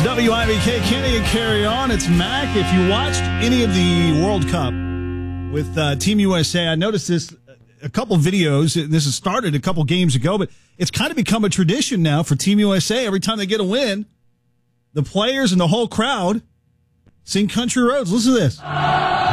WIBK, Kenny and Carry On. It's Mac. If you watched any of the World Cup with Team USA, I noticed this a couple videos. This has started a couple games ago, but it's kind of become a tradition now for Team USA. Every time they get a win, the players and the whole crowd sing Country Roads. Listen to this.